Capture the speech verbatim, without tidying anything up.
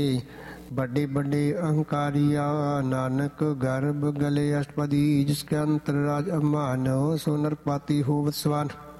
बड़े बड़े अहंकारिया नानक गर्भ गले अष्टपदी जिसके अंतर राज अमान सो नरपाती हो वत्सवान।